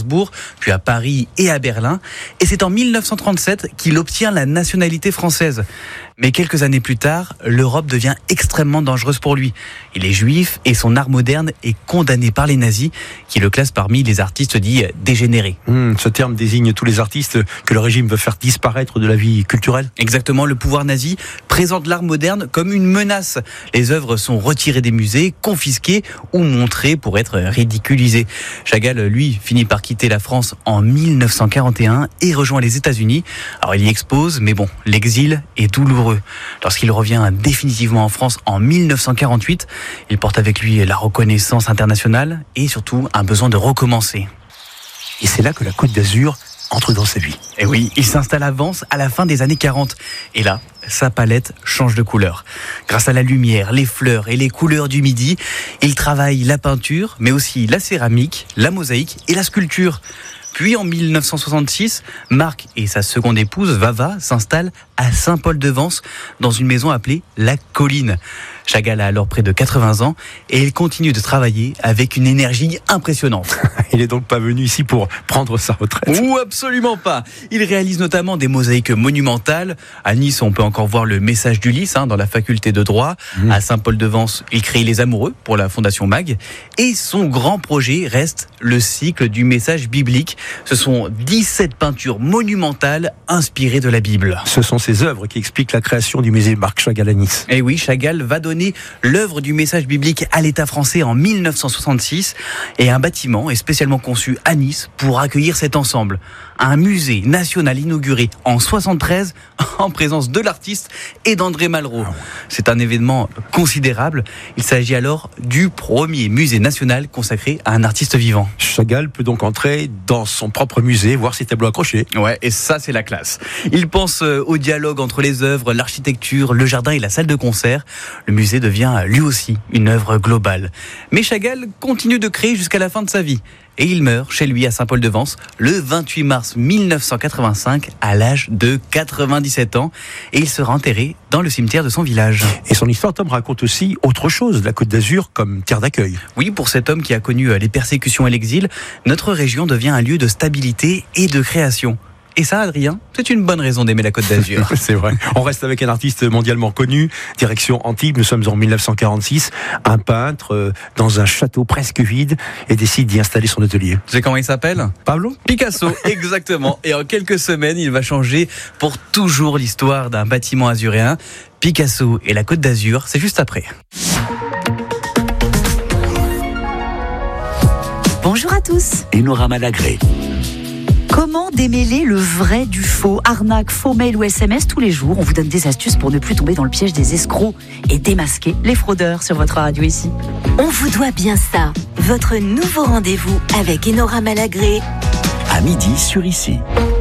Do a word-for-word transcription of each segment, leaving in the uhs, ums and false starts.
Saint-Pétersbourg, puis à Paris et à Berlin. Et c'est en dix-neuf cent trente-sept qu'il obtient la nationalité française. Mais quelques années plus tard, l'Europe devient extrêmement dangereuse pour lui. Il est juif et son art moderne est condamné par les nazis, qui le classent parmi les artistes dits dégénérés. Mmh, ce terme désigne tous les artistes que le régime veut faire disparaître de la vie culturelle. Exactement, le pouvoir nazi présente l'art moderne comme une menace. Les œuvres sont retirées des musées, confisquées ou montrées pour être ridiculisées. Chagall, lui, finit par quitter la France en dix-neuf cent quarante et un et rejoint les États-Unis. Alors il y expose, mais bon, l'exil est douloureux. Lorsqu'il revient définitivement en France en dix-neuf cent quarante-huit, il porte avec lui la reconnaissance internationale et surtout un besoin de recommencer. Et c'est là que la Côte d'Azur entre dans sa vie. Et oui, il s'installe à Vence à la fin des années quarante. Et là, sa palette change de couleur. Grâce à la lumière, les fleurs et les couleurs du Midi, il travaille la peinture, mais aussi la céramique, la mosaïque et la sculpture. Puis en dix-neuf cent soixante-six, Marc et sa seconde épouse, Vava, s'installent à Saint-Paul-de-Vence, dans une maison appelée La Colline. Chagall a alors près de quatre-vingts ans et il continue de travailler avec une énergie impressionnante. Il n'est donc pas venu ici pour prendre sa retraite. Ou absolument pas. Il réalise notamment des mosaïques monumentales. À Nice, on peut encore voir le message d'Ulysse hein, dans la faculté de droit. Mmh. À Saint-Paul-de-Vence, il crée Les Amoureux pour la Fondation Mag. Et son grand projet reste le cycle du message biblique. Ce sont dix-sept peintures monumentales inspirées de la Bible. Ce sont ces œuvres qui expliquent la création du musée Marc Chagall à Nice. Et oui, Chagall va donner l'œuvre du message biblique à l'État français en dix-neuf cent soixante-six et un bâtiment est spécialement conçu à Nice pour accueillir cet ensemble. Un musée national inauguré en soixante-treize en présence de l'artiste et d'André Malraux. C'est un événement considérable. Il s'agit alors du premier musée national consacré à un artiste vivant. Chagall peut donc entrer dans son propre musée, voir ses tableaux accrochés. Ouais, et ça c'est la classe. Il pense au dialogue entre les œuvres, l'architecture, le jardin et la salle de concert. Le musée devient lui aussi une œuvre globale. Mais Chagall continue de créer jusqu'à la fin de sa vie. Et il meurt chez lui à Saint-Paul-de-Vence le vingt-huit mars mille neuf cent quatre-vingt-cinq à l'âge de quatre-vingt-dix-sept ans. Et il sera enterré dans le cimetière de son village. Et son histoire, Tom, raconte aussi autre chose, la Côte d'Azur comme terre d'accueil. Oui, pour cet homme qui a connu les persécutions et l'exil, notre région devient un lieu de stabilité et de création. Et ça, Adrien, c'est une bonne raison d'aimer la Côte d'Azur. C'est vrai. On reste avec un artiste mondialement connu, direction Antibes, nous sommes en dix-neuf cent quarante-six. Un peintre euh, dans un château presque vide et décide d'y installer son atelier. Tu sais comment il s'appelle ? Pablo ? Picasso, exactement. Et en quelques semaines, il va changer pour toujours l'histoire d'un bâtiment azuréen. Picasso et la Côte d'Azur, c'est juste après. Bonjour à tous. Enora Malagré. Comment démêler le vrai du faux? Arnaque, faux mail ou S M S tous les jours. On vous donne des astuces pour ne plus tomber dans le piège des escrocs et démasquer les fraudeurs sur votre radio ici. On vous doit bien ça. Votre nouveau rendez-vous avec Enora Malagré. À midi sur Ici.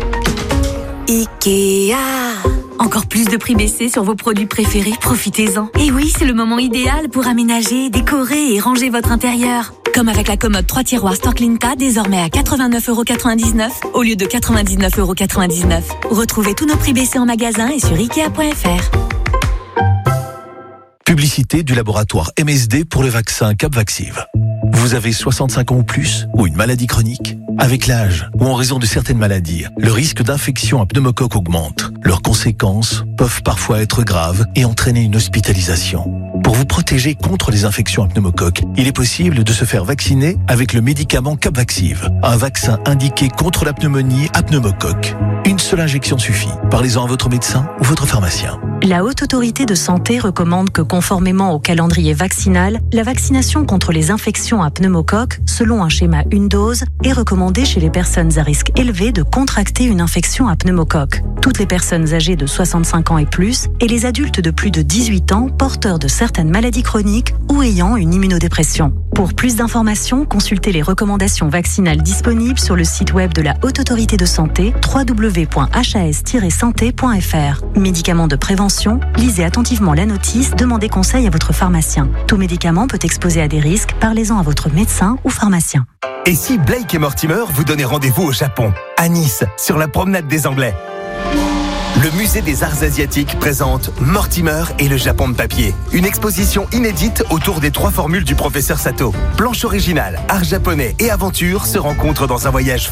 Ikea. Encore plus de prix baissés sur vos produits préférés, profitez-en. Et oui, c'est le moment idéal pour aménager, décorer et ranger votre intérieur. Comme avec la commode trois tiroirs Storklinka, désormais à quatre-vingt-neuf euros quatre-vingt-dix-neuf au lieu de quatre-vingt-dix-neuf euros quatre-vingt-dix-neuf. Retrouvez tous nos prix baissés en magasin et sur ikea point f r. Publicité du laboratoire M S D pour le vaccin Capvaxive. Vous avez soixante-cinq ans ou plus ou une maladie chronique? Avec l'âge ou en raison de certaines maladies, le risque d'infection à pneumocoque augmente. Leurs conséquences peuvent parfois être graves et entraîner une hospitalisation. Pour vous protéger contre les infections à pneumocoque, il est possible de se faire vacciner avec le médicament Capvaxive, un vaccin indiqué contre la pneumonie à pneumocoque. Une seule injection suffit. Parlez-en à votre médecin ou votre pharmacien. La Haute Autorité de Santé recommande que, conformément au calendrier vaccinal, la vaccination contre les infections à pneumocoque, selon un schéma une dose, est recommandée chez les personnes à risque élevé de contracter une infection à pneumocoque. Toutes les personnes âgées de soixante-cinq ans et plus et les adultes de plus de dix-huit ans porteurs de certaines maladies chroniques ou ayant une immunodépression. Pour plus d'informations, consultez les recommandations vaccinales disponibles sur le site web de la Haute Autorité de Santé w w w point h a s tiret santé point f r. Médicaments de prévention, lisez attentivement la notice, demandez conseil à votre pharmacien. Tout médicament peut exposer à des risques, parlez-en à votre médecin ou pharmacien. Et si Blake et Mortimer vous donnaient rendez-vous au Japon, à Nice, sur la promenade des Anglais? Le musée des arts asiatiques présente Mortimer et le Japon de papier. Une exposition inédite autour des trois formules du professeur Sato. Planche originale, art japonais et aventure se rencontrent dans un voyage